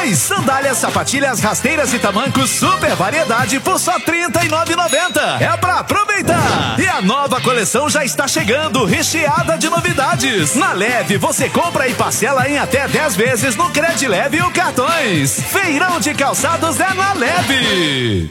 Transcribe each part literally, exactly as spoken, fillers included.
dois. Sandálias, sapatilhas, rasteiras e tamancos, super variedade por só trinta e nove reais e noventa centavos. É pra aproveitar. E a nova coleção já está chegando, recheada de novidades. Na Leve, você compra e parcela em até dez vezes no Credileve ou cartões. Feirão de calçados é na Leve.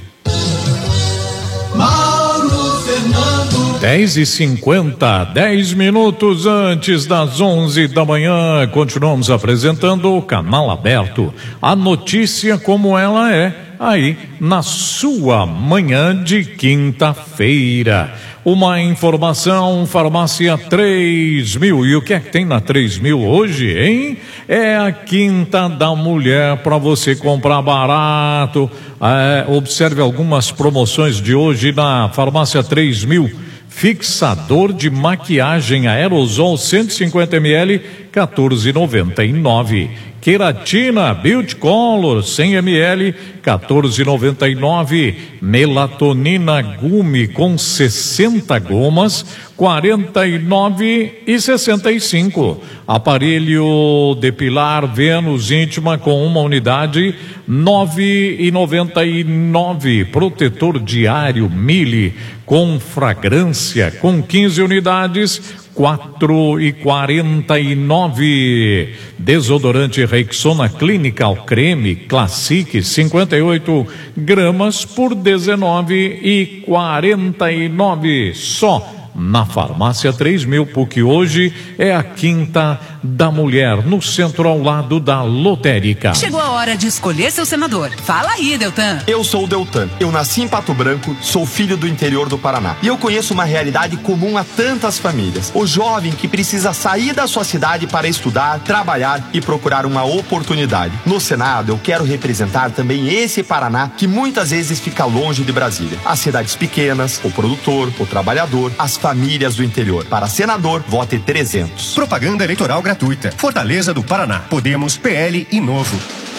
Mauro Fernando. dez e cinquenta, dez minutos antes das onze da manhã, continuamos apresentando o Canal Aberto. A notícia como ela é, aí na sua manhã de quinta-feira. Uma informação, farmácia três mil. E o que é que tem na três mil hoje, hein? É a Quinta da Mulher para você comprar barato. É, observe algumas promoções de hoje na farmácia três mil. Fixador de maquiagem aerosol cento e cinquenta mililitros, quatorze reais e noventa e nove centavos. Queratina Beauty Color cem mililitros, quatorze reais e noventa e nove centavos. Melatonina Gumi com sessenta gomas, quarenta e nove reais e sessenta e cinco centavos. Aparelho depilar Vênus íntima com uma unidade, nove reais e noventa e nove centavos. Protetor diário Mili com fragrância com quinze unidades, quatro reais e quarenta e nove centavos. Desodorante Rexona Clinical Creme Classic cinquenta e oito gramas por dezenove reais e quarenta e nove centavos. Só na farmácia três mil, porque hoje é a Quinta da Mulher, no centro ao lado da lotérica. Chegou a hora de escolher seu senador. Fala aí, Deltan. Eu sou o Deltan. Eu nasci em Pato Branco, sou filho do interior do Paraná. E eu conheço uma realidade comum a tantas famílias. O jovem que precisa sair da sua cidade para estudar, trabalhar e procurar uma oportunidade. No Senado, eu quero representar também esse Paraná que muitas vezes fica longe de Brasília. As cidades pequenas, o produtor, o trabalhador, as famílias do interior. Para senador, vote trezentos. Propaganda eleitoral gratuita. Fortaleza do Paraná. Podemos, P L e Novo.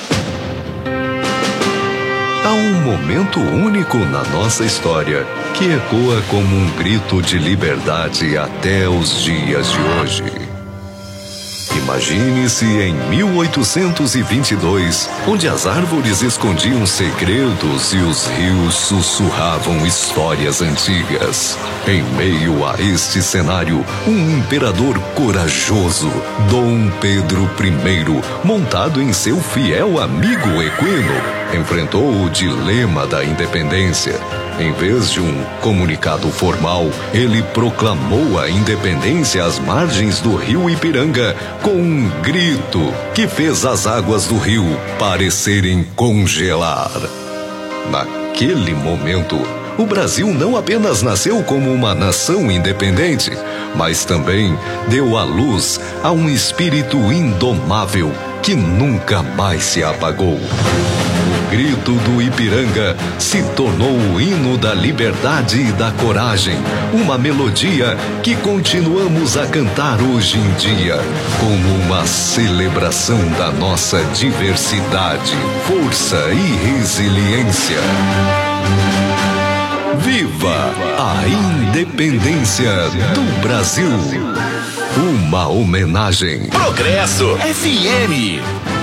Há um momento único na nossa história que ecoa como um grito de liberdade até os dias de hoje. Imagine-se em mil oitocentos e vinte e dois, onde as árvores escondiam segredos e os rios sussurravam histórias antigas. Em meio a este cenário, um imperador corajoso, Dom Pedro I, montado em seu fiel amigo equino, enfrentou o dilema da independência. Em vez de um comunicado formal, ele proclamou a independência às margens do rio Ipiranga com um grito que fez as águas do rio parecerem congelar. Naquele momento, o Brasil não apenas nasceu como uma nação independente, mas também deu à luz a um espírito indomável que nunca mais se apagou. O grito do Ipiranga se tornou o hino da liberdade e da coragem, uma melodia que continuamos a cantar hoje em dia, como uma celebração da nossa diversidade, força e resiliência. Viva a independência do Brasil! Uma homenagem. Progresso F M.